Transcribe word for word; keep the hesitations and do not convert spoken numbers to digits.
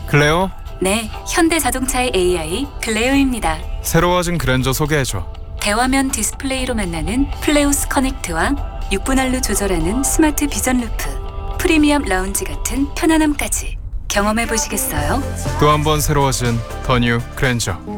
클레오, 네, 현대자동차의 에이아이 클레오입니다. 새로워진 그랜저 소개해줘. 대화면 디스플레이로 만나는 플레우스 커넥트와 육 분할로 조절하는 스마트 비전 루프, 프리미엄 라운지 같은 편안함까지 경험해 보시겠어요? 또 한 번 새로워진 더 뉴 그랜저.